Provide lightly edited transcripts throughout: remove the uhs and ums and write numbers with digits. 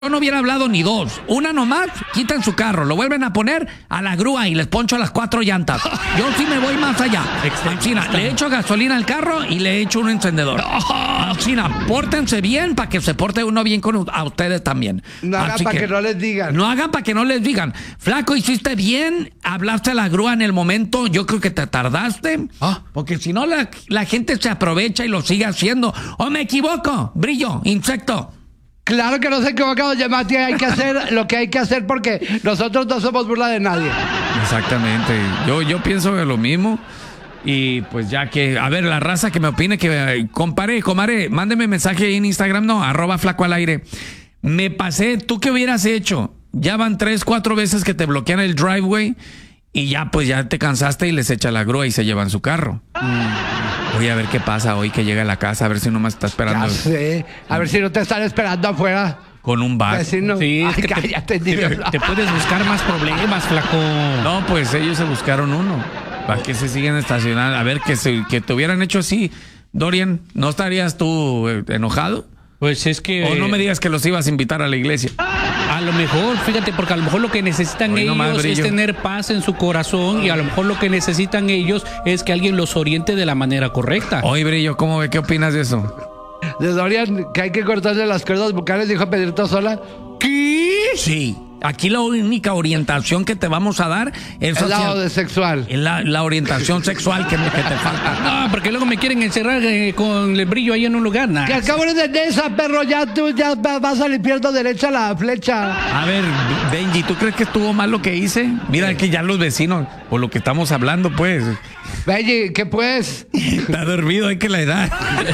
Yo no hubiera hablado ni dos. Una nomás, quitan su carro, lo vuelven a poner a la grúa y les poncho las 4 llantas. Yo sí me voy más allá. China, le echo gasolina al carro y le echo un encendedor. China, pórtense bien para que se porte uno bien con a ustedes también. No hagan para que no les digan. No hagan para que no les digan. Flaco, hiciste bien, hablaste a la grúa en el momento. Yo creo que te tardaste. Porque si no, la gente se aprovecha y lo sigue haciendo. ¿O me equivoco? Brillo, insecto. Claro que no se equivoca, doña Mati. Hay que hacer lo que hay que hacer porque nosotros no somos burla de nadie. Exactamente. Yo pienso de lo mismo. Y pues ya que, a ver, la raza que me opine, que comare, mándeme mensaje ahí en Instagram, no, @flacoalaire. Me pasé, ¿tú qué hubieras hecho? Ya van 3, 4 veces que te bloquean el driveway y ya pues ya te cansaste y les echa la grúa y se llevan su carro. Voy a ver qué pasa hoy que llega a la casa, a ver si nomás está esperando. Ya sé. A ver si no te están esperando afuera. Con un bat. Vecino. Sí, es ay, que cállate, te puedes buscar más problemas, flaco. No, pues ellos se buscaron uno. ¿Para qué se siguen estacionando? A ver, que te hubieran hecho así. Dorian, ¿no estarías tú enojado? Pues es que... O no me digas que los ibas a invitar a la iglesia. A lo mejor, fíjate, porque a lo mejor lo que necesitan Hoy nomás ellos es brillo. tener paz en su corazón y a lo mejor lo que necesitan ellos es que alguien los oriente de la manera correcta. Oye, Brillo, ¿cómo ve? ¿Qué opinas de eso? De Dorian, que hay que cortarle las cuerdas vocales, dijo Pedrito Sola. ¿Qué? Sí. Aquí la única orientación que te vamos a dar es El lado de sexual. la orientación sexual que te falta. No, porque luego me quieren encerrar con el Brillo ahí en un lugar. Nah. Que acabo de esa, perro, tú ya vas a limpiando derecha la flecha. A ver, Benji, ¿tú crees que estuvo mal lo que hice? Mira que ya los vecinos, por lo que estamos hablando, pues. Benji, ¿qué pues? Está dormido, hay que la edad.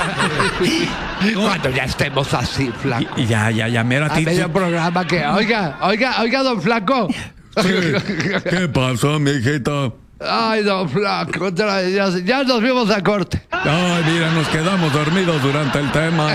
Cuando ya estemos así, flaco. Y ya, mero a A ti. medio programa que, oiga, don flaco. ¿Qué pasó, mijita? Ay, don flaco, ya nos vimos a corte. Ay, mira, nos quedamos dormidos durante el tema.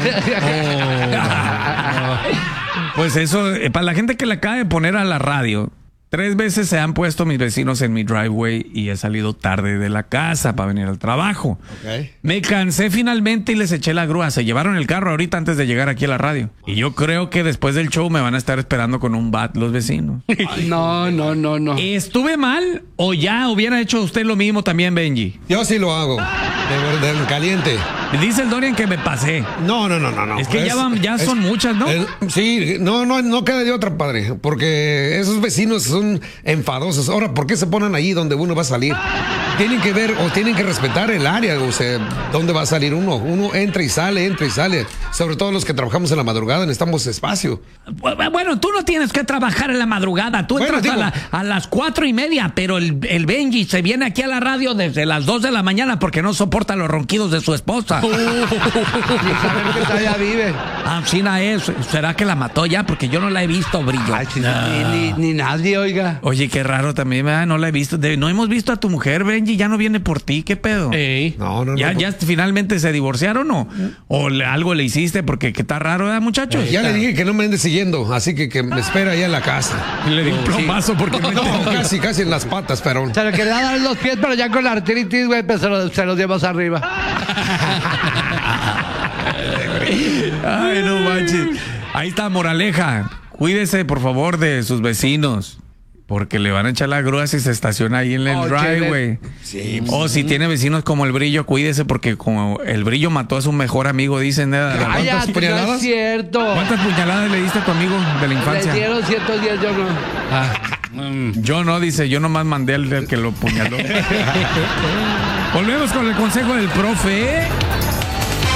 Pues eso, para la gente que le acaba de poner a la radio, 3 veces se han puesto mis vecinos en mi driveway y he salido tarde de la casa para venir al trabajo. Okay. Me cansé finalmente y les eché la grúa. Se llevaron el carro ahorita antes de llegar aquí a la radio. Y yo creo que después del show me van a estar esperando con un bat los vecinos. No. ¿Estuve mal o ya hubiera hecho usted lo mismo también, Benji? Yo sí lo hago. De verdad, caliente. Dice el Dorian que me pasé. No. Es que ya son muchas, ¿no? Sí, no queda de otra, padre. Porque esos vecinos son enfadosos. Ahora, ¿por qué se ponen ahí donde uno va a salir? Tienen que ver o tienen que respetar el área, o sea, dónde va a salir uno. Uno entra y sale. Sobre todo los que trabajamos en la madrugada, necesitamos espacio. Bueno, tú no tienes que trabajar en la madrugada. Tú entras a las 4:30, pero el Benji se viene aquí a la radio desde las 2 de la mañana porque no soporta los ronquidos de su esposa. Y saber que todavía vive. China es. ¿Será que la mató ya? Porque yo no la he visto, Brillo. Ay, ni nadie, oiga. Oye, qué raro también, ¿verdad? No la he visto. No hemos visto a tu mujer, Benji. Ya no viene por ti. ¿Qué pedo? Ey. No. ¿Ya finalmente se divorciaron o algo le hiciste? Porque que está raro, ¿verdad, muchachos? Ya le dije que no me ande siguiendo, así que me espera allá en la casa. Le di un plomazo porque no No, casi en las patas, pero... Se le quería dar en los pies, pero ya con la artritis, güey, pues se los llevamos arriba. Ay, no manches. Ahí está, moraleja. Cuídese, por favor, de sus vecinos. Porque le van a echar la grúa si se estaciona ahí en el driveway. Sí, O si tiene vecinos como el Brillo, cuídese porque como el Brillo mató a su mejor amigo, dicen. Cállate, no puñaladas? es cierto. ¿Cuántas puñaladas le diste a tu amigo de la Le infancia? dieron 110, yo no. Yo no, dice, yo nomás mandé al que lo puñaló. Volvemos con el consejo del profe.